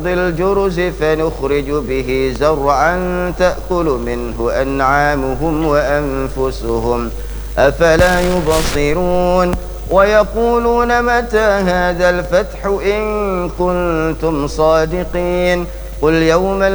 الجرز فنخرج به زرعا تأكل منه أنعامهم وأنفسهم أفلا يبصرون ويقولون متى هذا الفتح إن كنتم صادقين قل يوم